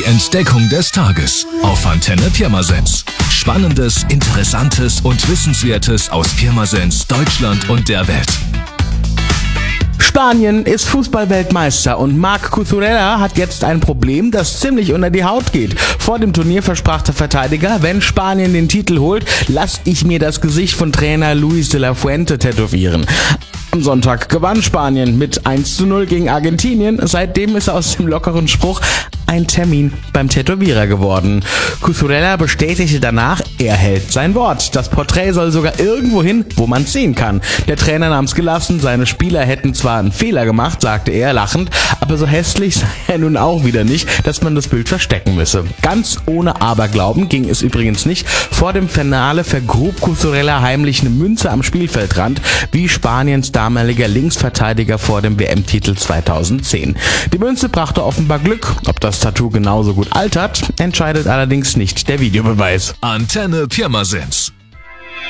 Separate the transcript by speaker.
Speaker 1: Entdeckung des Tages auf Antenne Pirmasens. Spannendes, Interessantes und Wissenswertes aus Pirmasens, Deutschland und der Welt.
Speaker 2: Spanien ist Fußballweltmeister und Marc Cucurella hat jetzt ein Problem, das ziemlich unter die Haut geht. Vor dem Turnier versprach der Verteidiger, wenn Spanien den Titel holt, lass ich mir das Gesicht von Trainer Luis de la Fuente tätowieren. Am Sonntag gewann Spanien mit 1:0 gegen Argentinien. Seitdem ist aus dem lockeren Spruch ein Termin beim Tätowierer geworden. Cucurella bestätigte danach, er hält sein Wort. Das Porträt soll sogar irgendwo hin, wo man es sehen kann. Der Trainer nahm es gelassen, seine Spieler hätten zwar einen Fehler gemacht, sagte er lachend, aber so hässlich sei er nun auch wieder nicht, dass man das Bild verstecken müsse. Ganz ohne Aberglauben ging es übrigens nicht. Vor dem Finale vergrub Cucurella heimlich eine Münze am Spielfeldrand, wie Spaniens damaliger Linksverteidiger vor dem WM-Titel 2010. Die Münze brachte offenbar Glück. Ob das Tattoo genauso gut altert, entscheidet allerdings nicht der Videobeweis.
Speaker 1: Antenne Pirmasens.